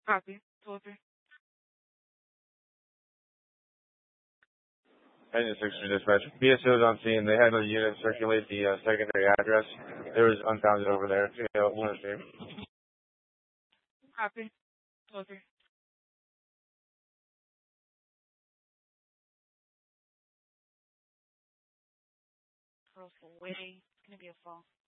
Copy. 203. Engine 6 for dispatch. BSO is on scene. They had a unit circulate the secondary address. There was unfounded over there. 103. Copy. 203. Russell waiting. It's gonna be a fall.